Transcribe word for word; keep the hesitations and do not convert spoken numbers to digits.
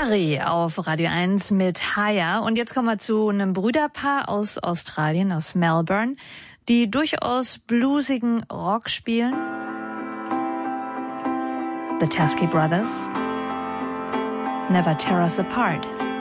Carrie auf Radio eins mit Haya. Und jetzt kommen wir zu einem Brüderpaar aus Australien, aus Melbourne, die durchaus bluesigen Rock spielen. The Teskey Brothers. Never Tear Us Apart.